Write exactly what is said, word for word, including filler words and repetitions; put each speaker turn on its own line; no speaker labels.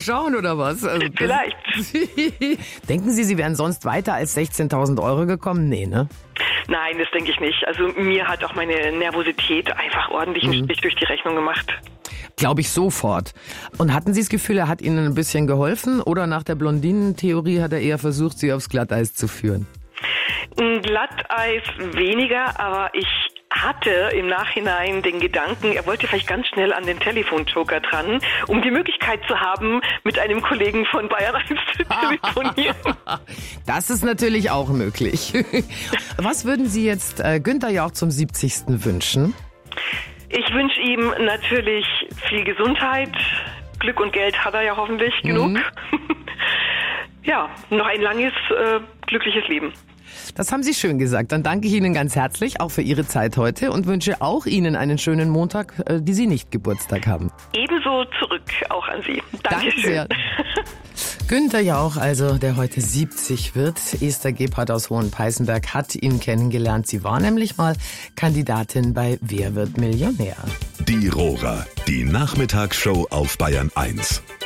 schauen oder was? Also
Vielleicht.
Denken Sie, Sie wären sonst weiter als sechzehntausend Euro gekommen? Nee, ne?
Nein, das denke ich nicht. Also mir hat auch meine Nervosität einfach ordentlich einen Strich durch die Rechnung gemacht.
Glaube ich sofort. Und hatten Sie das Gefühl, er hat Ihnen ein bisschen geholfen? Oder nach der Blondinentheorie hat er eher versucht, Sie aufs Glatteis zu führen?
Ein Glatteis weniger, aber ich hatte im Nachhinein den Gedanken, er wollte vielleicht ganz schnell an den Telefonjoker dran, um die Möglichkeit zu haben, mit einem Kollegen von Bayern eins zu telefonieren.
Das ist natürlich auch möglich. Was würden Sie jetzt äh, Günther Jauch zum siebzigsten wünschen?
Ich wünsche ihm natürlich viel Gesundheit. Glück und Geld hat er ja hoffentlich mhm. genug. Ja, noch ein langes, äh, glückliches Leben.
Das haben Sie schön gesagt. Dann danke ich Ihnen ganz herzlich, auch für Ihre Zeit heute und wünsche auch Ihnen einen schönen Montag, äh, die Sie nicht Geburtstag haben.
Ebenso zurück auch an Sie. Dankeschön.
Danke sehr. Günther Jauch, also der heute siebzig wird. Esther Gebhardt aus Hohenpeißenberg hat ihn kennengelernt. Sie war nämlich mal Kandidatin bei Wer wird Millionär?
Die Rohrer, die Nachmittagsshow auf Bayern eins.